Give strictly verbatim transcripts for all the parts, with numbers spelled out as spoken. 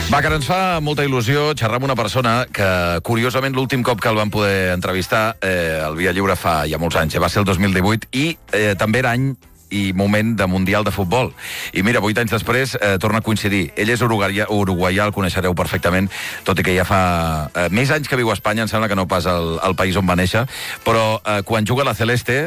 Va, que ens fa molta il·lusió xerrar amb una persona que, curiosament, l'últim cop que el van poder entrevistar eh, al Via Lliure fa ja molts anys, eh, va ser el dos mil divuit, i eh, també era any i moment de Mundial de Futbol. I mira, vuit anys després eh, torna a coincidir. Ell és uruguaià, uruguaià, el coneixereu perfectament, tot i que ja fa eh, més anys que viu a Espanya, em sembla que no pas al, al país on va néixer, però eh, quan juga a la Celeste,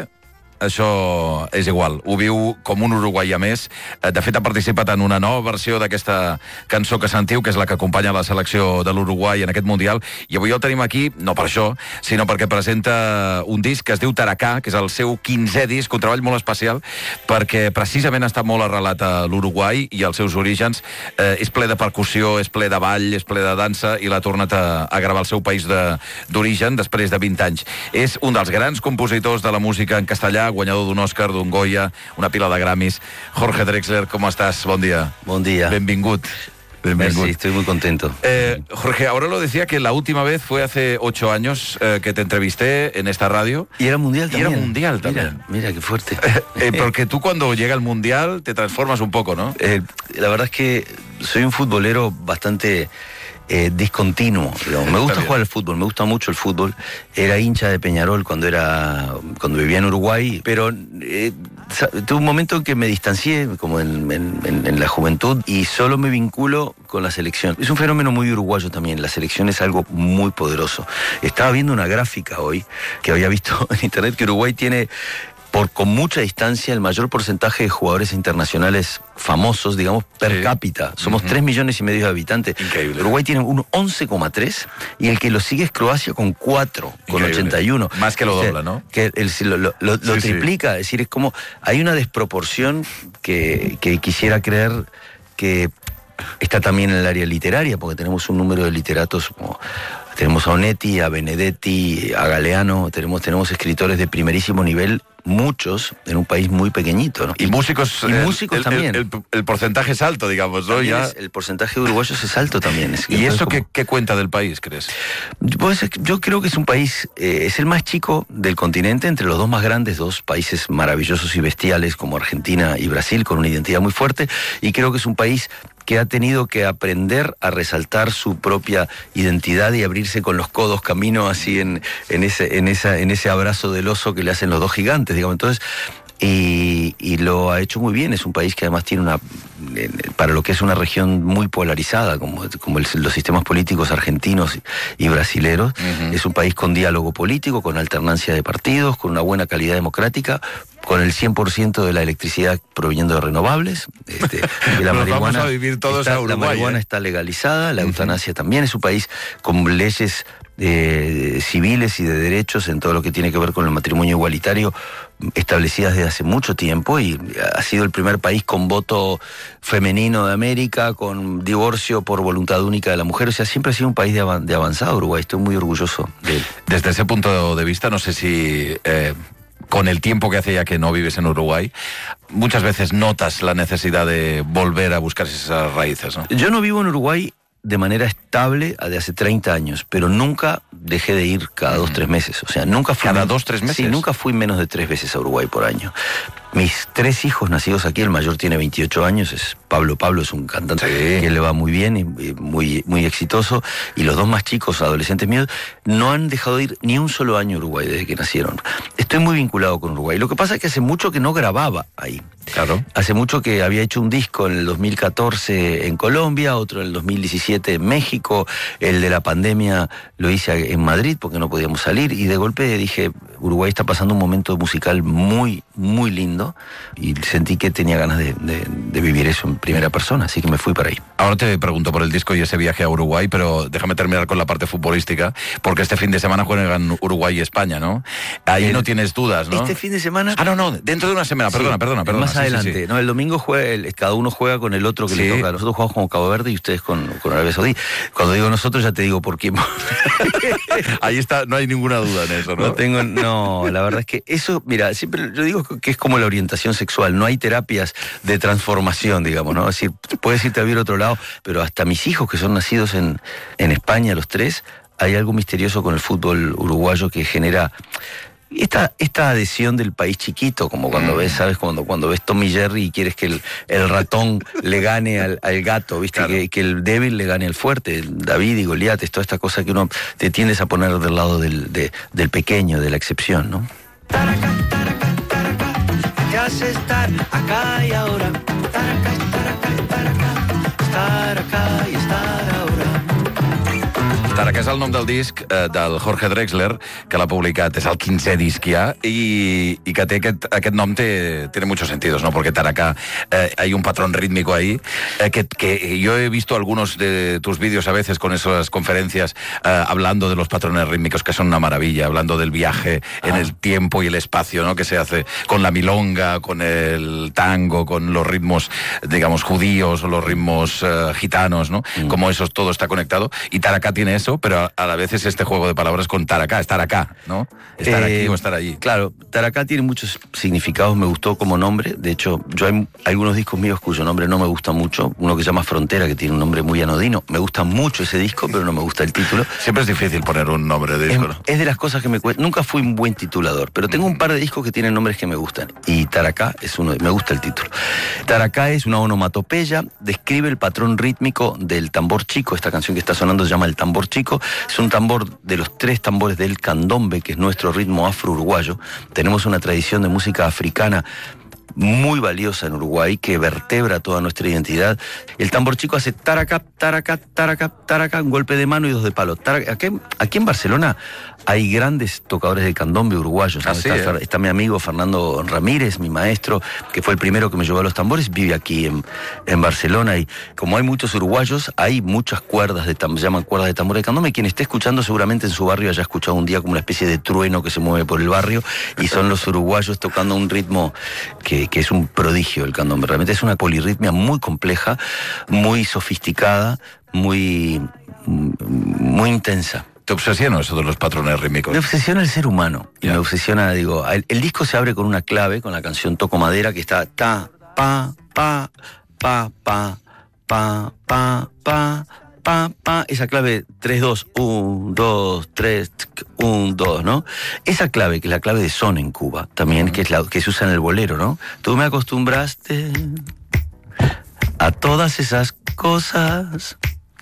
això és igual, ho viu com un uruguaià més. De fet, ha participat en una nova versió d'aquesta cançó que sentiu, que és la que acompanya la selecció de l'Uruguai en aquest Mundial, i avui el tenim aquí, no per això, sinó perquè presenta un disc que es diu Taracà, que és el seu quinzè disc, un treball molt especial, perquè precisament està molt arrelat a l'Uruguai i als seus orígens. Eh, és ple de percussió, és ple de ball, és ple de dansa, i l'ha tornat a, a gravar al seu país d'origen després de vint anys. És un dels grans compositors de la música en castellà, guanyador d'un Òscar, d'un Goya, una pila de Grammys. Jorge Drexler, ¿cómo estás? Buen día. Buen día. Benvingut. Benvingut. Sí, estoy muy contento. Eh, Jorge, ahora lo decía que la última vez fue hace ocho años eh, que te entrevisté en esta radio. Y era mundial también. Y era mundial también. Mira, mira qué fuerte. eh, porque tú cuando llega el mundial te transformas un poco, ¿no? Eh, la verdad es que soy un futbolero bastante... Eh, discontinuo, digamos. Me gusta jugar al fútbol, me gusta mucho el fútbol. Era hincha de Peñarol cuando era cuando vivía en Uruguay, pero eh, tuve un momento en que me distancié, como en, en, en la juventud, y solo me vinculo con la selección. Es un fenómeno muy uruguayo también, la selección es algo muy poderoso. Estaba viendo una gráfica hoy, que había visto en internet, que Uruguay tiene... por con mucha distancia el mayor porcentaje de jugadores internacionales famosos, digamos, per sí. cápita. Somos uh-huh. tres millones y medio de habitantes. Increíble. Uruguay tiene un once coma tres y el que lo sigue es Croacia con cuatro, con ochenta y uno. Más que lo o sea, dobla, ¿no? Que el, lo, lo, lo, sí, lo triplica, sí. es decir, es como, hay una desproporción que, que quisiera creer que está también en el área literaria, porque tenemos un número de literatos como... Tenemos a Onetti, a Benedetti, a Galeano, tenemos, tenemos escritores de primerísimo nivel, muchos, en un país muy pequeñito, ¿no? Y músicos, y el, músicos el, también. El, el, el porcentaje es alto, digamos, ¿no? Ya... Es, el porcentaje de uruguayos es alto también. Es, ¿Y eso como... qué, qué cuenta del país, crees? Pues, yo creo que es un país, eh, es el más chico del continente, entre los dos más grandes, dos países maravillosos y bestiales como Argentina y Brasil, con una identidad muy fuerte, y creo que es un país que ha tenido que aprender a resaltar su propia identidad y abrirse con los codos camino así en, en, ese, en, esa, en ese abrazo del oso que le hacen los dos gigantes, digamos. Entonces, y, y lo ha hecho muy bien. Es un país que además tiene una, para lo que es una región muy polarizada, como, como el, los sistemas políticos argentinos y brasileros, uh-huh. es un país con diálogo político, con alternancia de partidos, con una buena calidad democrática, con el cien por ciento de la electricidad proveniendo de renovables. Este, y la Nos marihuana vamos a vivir todos está, a Uruguay. La marihuana ¿eh? está legalizada, la uh-huh. eutanasia también. Es un país con leyes eh, civiles y de derechos en todo lo que tiene que ver con el matrimonio igualitario establecidas desde hace mucho tiempo, y ha sido el primer país con voto femenino de América, con divorcio por voluntad única de la mujer. O sea, siempre ha sido un país de, av- de avanzado Uruguay. Estoy muy orgulloso de él. Desde ese punto de vista, no sé si... Eh... con el tiempo que hace ya que no vives en Uruguay, muchas veces notas la necesidad de volver a buscar esas raíces, ¿no? Yo no vivo en Uruguay de manera estable de hace treinta años, pero nunca dejé de ir cada dos, tres meses. O sea, nunca fui... ¿Cada dos, tres meses? Sí, nunca fui menos de tres veces a Uruguay por año. Mis tres hijos nacidos aquí, el mayor tiene veintiocho años, es Pablo. Pablo es un cantante sí. que le va muy bien y muy, muy exitoso. Y los dos más chicos, adolescentes míos, no han dejado de ir ni un solo año a Uruguay desde que nacieron. Estoy muy vinculado con Uruguay. Lo que pasa es que hace mucho que no grababa ahí. Claro. Hace mucho que había hecho un disco en el dos mil catorce en Colombia, otro en el dos mil diecisiete en México. El de la pandemia lo hice en Madrid porque no podíamos salir. Y de golpe dije, Uruguay está pasando un momento musical muy, muy lindo. Y sentí que tenía ganas de, de, de vivir eso en primera persona, así que me fui para ahí. Ahora te pregunto por el disco y ese viaje a Uruguay, pero déjame terminar con la parte futbolística, porque este fin de semana juegan Uruguay y España, ¿no? Ahí el, no tienes dudas, ¿no? Este fin de semana... Ah, no, no, dentro de una semana, perdona, sí, perdona, perdona. Más sí, adelante, sí, sí. No, el domingo juega, el, cada uno juega con el otro que sí. le toca. Nosotros jugamos con Cabo Verde y ustedes con, con Arabia Saudí. Cuando digo nosotros ya te digo por quién. Ahí está, no hay ninguna duda en eso, ¿no? No tengo, no, la verdad es que eso, mira, siempre yo digo que es como la orientación sexual, no hay terapias de transformación, digamos, ¿no? Es decir, puedes irte a vivir a otro lado, pero hasta mis hijos que son nacidos en, en España, los tres, hay algo misterioso con el fútbol uruguayo que genera esta, esta adhesión del país chiquito, como cuando mm. ves, ¿sabes? Cuando, cuando ves Tom y Jerry y quieres que el, el ratón le gane al, al gato, ¿viste? Claro. Que, que el débil le gane al fuerte, David y Goliat, es toda esta cosa que uno te tiendes a poner del lado del, de, del pequeño, de la excepción, ¿no? Taraca, taraca, taraca, te hace estar acá y ahora. Taraca, taraca, taraca, estar acá y estar ahora. Taraca és el nom del disc eh, del Jorge Drexler, que l'ha publicat, és el quinzè disc ja, i, i que té aquest, aquest nom té, tiene muchos sentidos, ¿no? Porque Taraca, eh, hay un patrón rítmico ahí, eh, que, que yo he visto algunos de tus vídeos a veces con esas conferencias, eh, hablando de los patrones rítmicos, que son una maravilla, hablando del viaje ah. en el tiempo y el espacio, ¿no? Que se hace con la milonga, con el tango, con los ritmos, digamos, judíos o los ritmos eh, gitanos, ¿no? Mm. Como eso todo está conectado, y Taraca tiene eso, pero a la vez es este juego de palabras con Taracá, estar acá, ¿no? Estar eh, aquí o estar allí. Claro, Taracá tiene muchos significados, me gustó como nombre. De hecho, yo hay algunos discos míos cuyo nombre no me gusta mucho. Uno que se llama Frontera, que tiene un nombre muy anodino. Me gusta mucho ese disco, pero no me gusta el título. Siempre es difícil poner un nombre de disco, es, ¿no? Es de las cosas que me cuesta. Nunca fui un buen titulador, pero tengo un par de discos que tienen nombres que me gustan. Y Taracá es uno, me gusta el título. Taracá es una onomatopeya, describe el patrón rítmico del tambor chico. Esta canción que está sonando se llama El Tambor Chico. Es un tambor de los tres tambores del candombe, que es nuestro ritmo afro-uruguayo. Tenemos una tradición de música africana muy valiosa en Uruguay, que vertebra toda nuestra identidad. El tambor chico hace taraca, taraca, taraca, taraca, un golpe de mano y dos de palo. Taraca. Aquí, aquí en Barcelona hay grandes tocadores de candombe uruguayos, ¿no? Ah, sí, está, ¿eh? está mi amigo Fernando Ramírez, mi maestro, que fue el primero que me llevó a los tambores, vive aquí en, en Barcelona, y como hay muchos uruguayos, hay muchas cuerdas de tambor, se llaman cuerdas de tambor de candombe. Quien esté escuchando seguramente en su barrio haya escuchado un día como una especie de trueno que se mueve por el barrio, y son los uruguayos tocando un ritmo que que es un prodigio el candombe. Realmente es una polirritmia muy compleja, muy sofisticada, muy, muy intensa. ¿Te obsesiona eso de los patrones rítmicos? Me obsesiona el ser humano. Y yeah. me obsesiona, digo, el, el disco se abre con una clave, con la canción Toco Madera, que está ta, pa, pa, pa, pa, pa, pa, pa, pa, pa, esa clave tres dos, uno, dos, tres, uno, dos, ¿no? Esa clave, que es la clave de son en Cuba, también, uh-huh. que es la que se usa en el bolero, ¿no? Tú me acostumbraste a todas esas cosas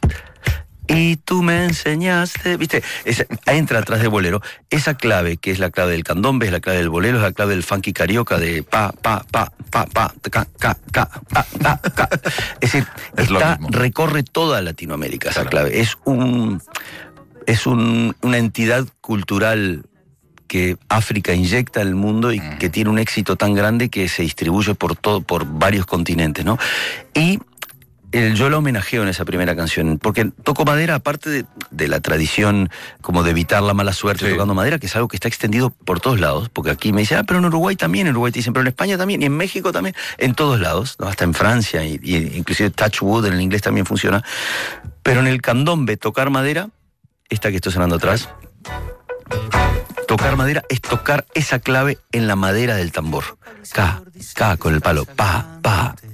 y tú me enseñaste, ¿viste? Esa, entra atrás de bolero. Esa clave, que es la clave del candombe, es la clave del bolero, es la clave del funky carioca, de pa, pa, pa, pa, pa, ca, ca, ca, pa, pa, ca. Es decir, es está, recorre toda Latinoamérica esa claro. clave. Es un, es un, una entidad cultural que África inyecta al mundo y que tiene un éxito tan grande que se distribuye por todo, por varios continentes, ¿no? Y El, yo lo homenajeo en esa primera canción, porque toco madera, aparte de, de la tradición como de evitar la mala suerte sí. tocando madera, que es algo que está extendido por todos lados, porque aquí me dicen, ah, pero en Uruguay también, en Uruguay te dicen, pero en España también, y en México también, en todos lados, ¿no? Hasta en Francia, y, y inclusive touch wood en el inglés también funciona, pero en el candombe tocar madera, esta que estoy sonando atrás, tocar madera es tocar esa clave en la madera del tambor, ca, ca con el palo, pa, pa.